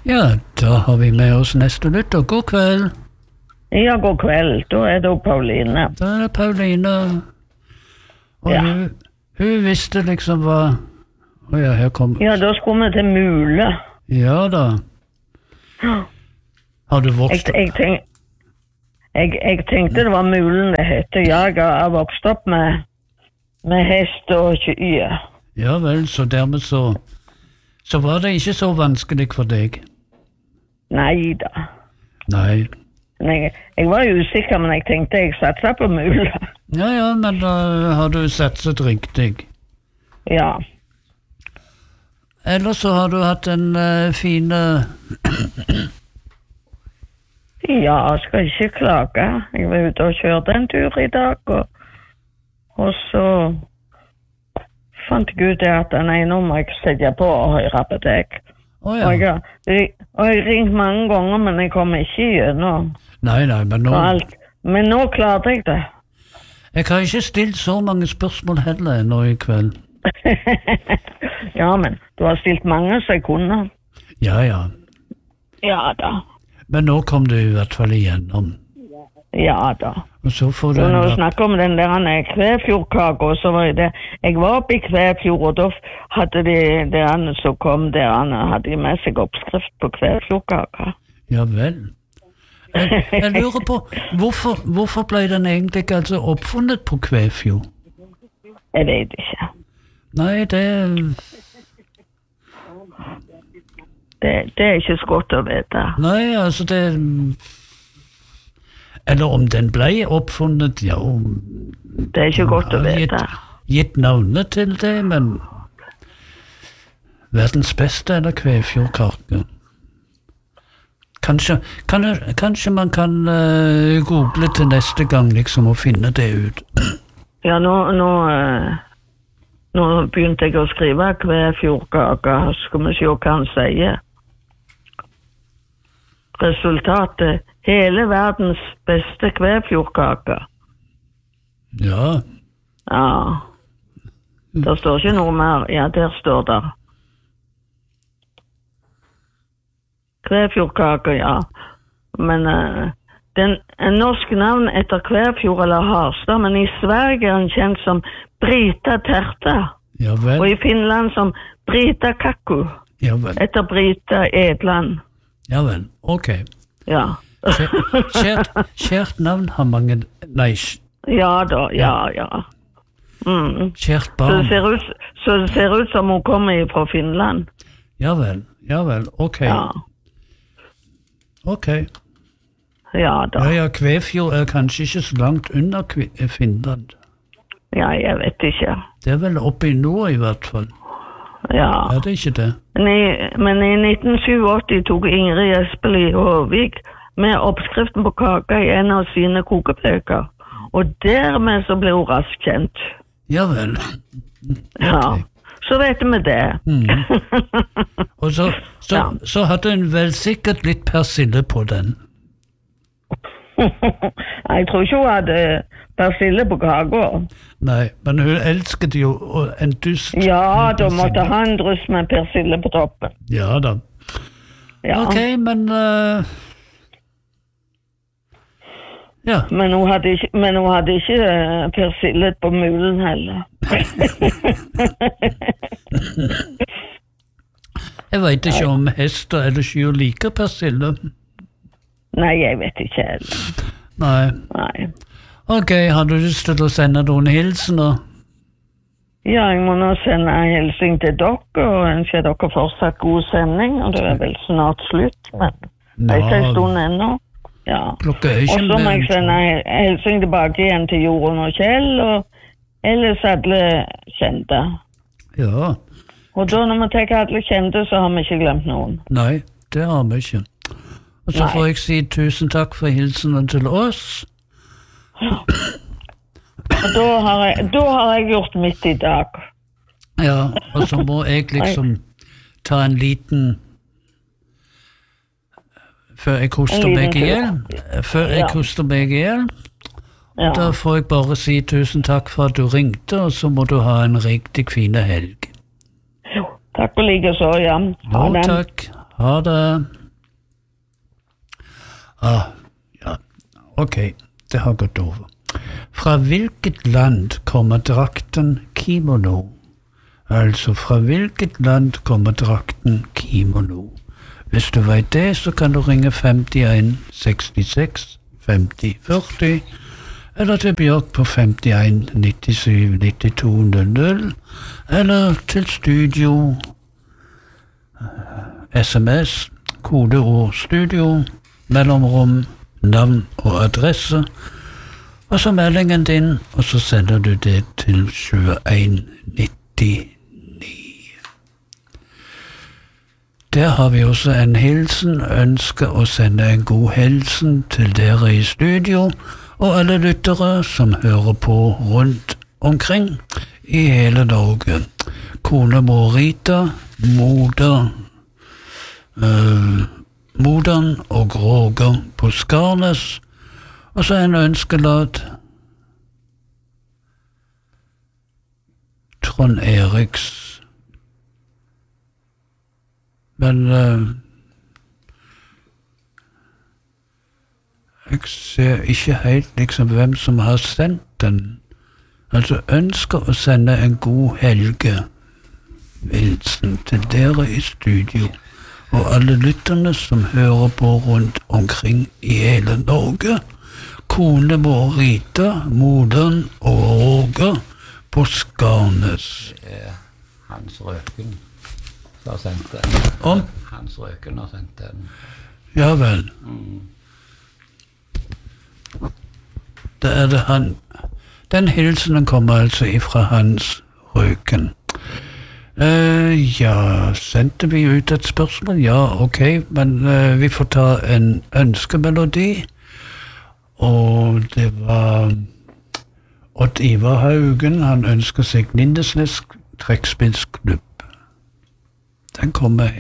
Ja, da har vi med oss neste lytter. God kveld. Ja, god kveld. Da er det Pauline. Da er det Pauline. Og Ja. hun visste liksom hva... ja, her kom... Ja, da skulle vi til Mule. Ja da. Har du vokst opp? Jeg tenkte det var Mulen det hette. Jeg har vokst opp med hest og kyr. Ja vel, så dermed så var det ikke så vanskelig for deg? Nei da. Nei. Jeg var usikker, men jeg tenkte jeg satset på Mule. Ja, men da har du satset riktig. Ja. Ellers så har du hatt en fin... Ja, jeg skal ikke klage. Jeg var ute og kjørte en tur i dag, og så fant jeg ut at nå må jeg sette på og høre på deg. Å ja. Og jeg ringt mange ganger, men jeg kom ikke gjennom. Nei, men nå... Men nå klarte jeg det. Jeg har ikke stilt så mange spørsmål heller nå i kveld. Ja, men du har stilt mange så jeg kunne. Ja. Ja da. Men nå kom du i hvert fall igjennom. Ja da. Og så får du... Så når du snakker om den der Kvæfjordkaka, så var det... Jeg var oppe i Kvæfjord, og da hadde de der som kom der, hadde de med seg oppskrift på Kvæfjordkaka. Ja vel. Jeg lurer på, hvorfor ble den egentlig altså oppfunnet på Kvæfjord? Jeg vet ikke. Nei, det er ikke så godt å vite. Nei, altså det... Eller om den ble oppfunnet, ja... Det er ikke godt å vite. Gitt navnet til det, men... Verdens beste eller Kvæfjordkake? Kanskje man kan google til neste gang liksom og finne det ut. Ja, nå begynte jeg å skrive Kvæfjordkake, skal vi se hva han sier. Resultatet, hele verdens beste Kvæfjordkake. Ja. Ja. Det står ikke noe mer. Ja, der står det. Kvæfjordkake, ja. Men en norsk navn etter Kvæfjord eller Harstad, men i Sverige er den kjent som Brita Terta. Ja vel. Og i Finland som Brita Kakku. Ja vel. Etter Brita Edland. Ja vel, ok. Ja. Kjært navn har mange... Nei. Ja da, ja. Mm. Kjært barn. Så det ser ut som hun kommer fra Finland. Ja vel, ok. Ja. Ok. Ja da. Ja, Kvæfjord er kanskje ikke så langt under Finland. Ja, jeg vet ikke. Det er vel oppe i nord i hvert fall. Ja. Er det ikke det? Men i 1987 tok Ingrid Espelid Håvik med oppskriften på kaka i en av sine kokebøker. Og dermed så ble hun raskt kjent. Ja vel. Ja, så vet vi det. Og så hadde hun vel sikkert litt persille på den. Jeg tror ikke hun hadde persille på kaka. Nei, men hun elsket jo en dust. Ja, da måtte ha en drøss med persille på toppen. Ja da. Ja. Ok, men... Ja. Men hun hadde ikke persille på mulen heller. Jeg vet ikke om hester eller kyr liker persille. Nei, jeg vet ikke heller. Nei. Ok, har du lyst til å sende noen hilsener? Ja, jeg må nå sende en hilsing til dere, og ønsker dere fortsatt god sending, og det er vel snart slutt, men det er ikke en stund ennå. Ja. Og så må jeg sende en hilsing tilbake igjen til Jorunn og Kjell, og ellers alle kjente. Ja. Og da når vi tenker alle kjente, så har vi ikke glemt noen. Nei, det har vi ikke. Og så får jeg si tusen takk for hilsenen til oss. Ja. Og da har jeg gjort mitt i dag. Ja, og så må jeg liksom ta en liten... Før jeg koster meg ihjel. Da får jeg bare si tusen takk for at du ringte, og så må du ha en riktig fin helg. Jo, takk og like så, ja. Jo, takk. Ha det. Ja, ok, det har gått over. Fra hvilket land kommer drakten kimono? Altså, fra hvilket land kommer drakten kimono? Hvis du vet det, så kan du ringe 51 66 50 40, eller til Bjørk på 51 97 92 00, eller til studio, SMS, kodeord studio, mellomrom, navn og adresse, og så meldingen din, og så sender du det til 2199. Der har vi også en hilsen, ønsker å sende en god hilsen til dere i studio, og alle lyttere som hører på rundt omkring i hele Norge. Konemor Rita, moderen og Roger på Skarnes, og så en ønskelåt Trond Eriks. Men jeg ser ikke helt liksom hvem som har sendt den. Altså ønsker å sende en god helgehilsen til dere i studio, og alle lytterne som hører på rundt omkring i hele Norge. Konemor Rita, moderen og Roger på Skarnes. Det er Hans Røken som har sendt den. Hans Røken har sendt den. Ja vel. Da er det han. Den hilsenen kommer altså ifra Hans Røken. Ja, sendte vi ut et spørsmål? Ja, ok, men vi får ta en ønskemelodi. Og det var Odd Ivar Haugen, han ønsker seg Lindesnes trekkspillsklubb. Den kommer her.